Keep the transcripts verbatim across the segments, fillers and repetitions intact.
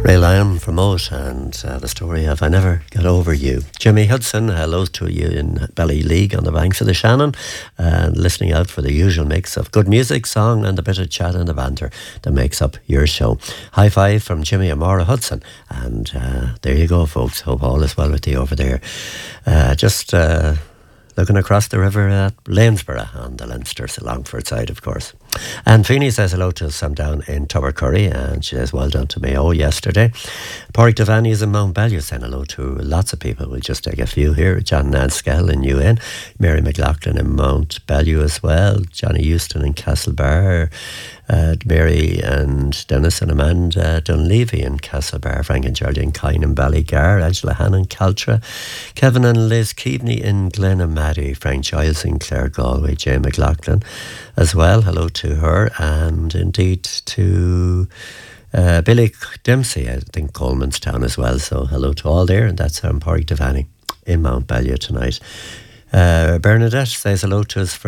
Ray Lyon from Moat and uh, the story of I Never Got Over You. Jimmy Hudson, hello to you in Ballyleague on the banks of the Shannon, and listening out for the usual mix of good music, song and a bit of chat and the banter that makes up your show. High five from Jimmy and Maura Hudson, and uh, there you go folks, hope all is well with you over there. Uh, just uh, looking across the river at Lanesborough on the Leinster Longford side, of course. And Feeney says hello to us. I'm down in Tubbercurry, and she says well done to Mayo yesterday. Pádraig Devaney is in Mount Balliol, saying hello to lots of people. We'll just take a few here. John Nanskell in U N, Mary McLaughlin in Mount Balliol as well, Johnny Houston in Castlebar, uh, Mary and Dennis and Amanda Dunleavy in Castlebar, Frank and Geraldine Kine in Ballygar, Angela Hannon Caltra, Kevin and Liz Keaveney in Glenamaddy, Frank Giles in Clare Galway, Jane McLaughlin as well. Hello to her, and indeed to uh, Billy Dempsey, I think Colemanstown as well. So hello to all there, and that's um, Pádraig Devaney in Mount Balliol tonight. Uh, Bernadette says hello to us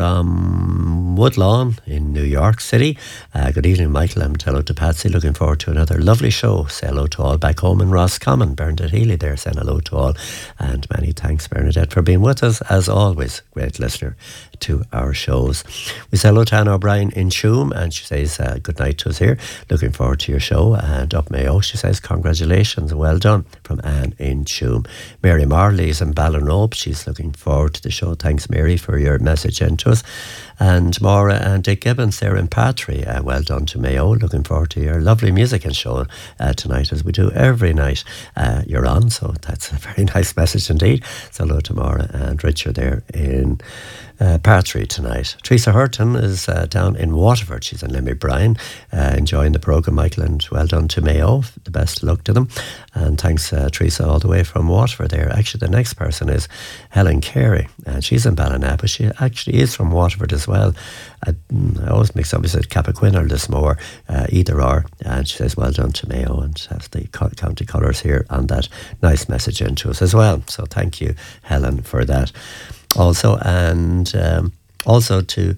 from Woodlawn in New York City. Uh, good evening, Michael, and hello to Patsy. Looking forward to another lovely show. Say hello to all back home in Roscommon. Bernadette Healy there saying hello to all, and many thanks, Bernadette, for being with us as always. Great listener to our shows. We say hello to Anne O'Brien in Tuam, and she says uh, good night to us here. Looking forward to your show. And up Mayo, she says congratulations, well done, from Anne in Tuam. Mary Marley is in Ballinrobe. She's looking forward to the show. Thanks, Mary, for your message into us. And Maura and Dick Gibbons there in Patry, uh, well done to Mayo. Looking forward to your lovely music and show uh, tonight, as we do every night uh, you're on. So that's a very nice message indeed. So hello to Maura and Richard there in uh, Patry tonight. Teresa Hurton is uh, down in Waterford. She's in Lemmy Bryan, uh, enjoying the programme, Michael, and well done to Mayo. The best luck to them. And thanks, uh, Teresa, all the way from Waterford there. Actually, the next person is Helen Carey, and she's in Ballina, but she actually is from Waterford as well. I, I always mix up, is it Capaquin or Lismore, uh, either or. And she says well done to Mayo, and has the county colours here on that nice message into us as well. So thank you, Helen, for that. Also, and um, also to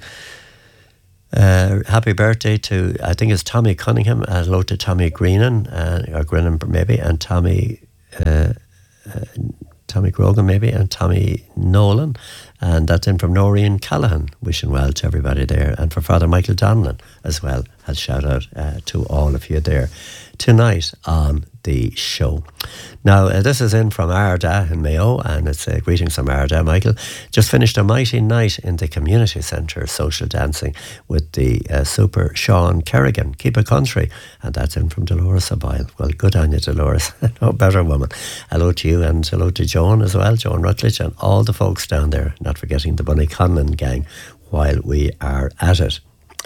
Uh, happy birthday to, I think it's Tommy Cunningham. Uh, hello to Tommy Greenan, uh, or Greenan maybe, and Tommy uh, uh, Tommy Grogan maybe, and Tommy Nolan. And that's in from Noreen Callahan. Wishing well to everybody there. And for Father Michael Donlan as well. I'll shout out uh, to all of you there tonight on the show. Now, uh, this is in from Arda in Mayo, and it's uh, greetings from Arda, Michael. Just finished a mighty night in the community centre social dancing with the uh, super Sean Kerrigan, Keep It Country, and that's in from Dolores Abile. Well, good on you, Dolores. No better woman. Hello to you, and hello to Joan as well, Joan Rutledge, and all the folks down there, not forgetting the Bunny Conlon gang while we are at it.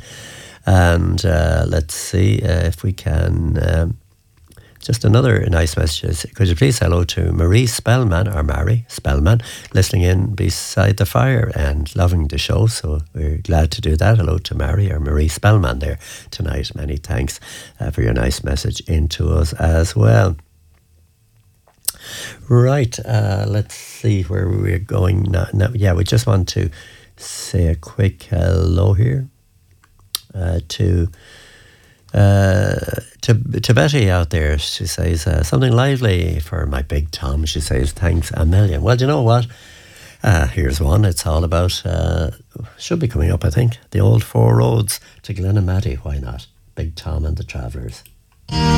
And uh, let's see uh, if we can... Um, Just another nice message. Could you please hello to Marie Spellman, or Mary Spellman, listening in beside the fire and loving the show. So we're glad to do that. Hello to Mary, or Marie Spellman there tonight. Many thanks uh, for your nice message into us as well. Right, uh, let's see where we're going now. now. Yeah, we just want to say a quick hello here uh, to... Uh, to to Betty out there. She says uh, something lively for my big Tom. She says thanks a million. Well, do you know what? Uh, here's one. It's all about, uh, should be coming up, I think, the old four roads to Glenamaddy. Why not? Big Tom and the Travellers.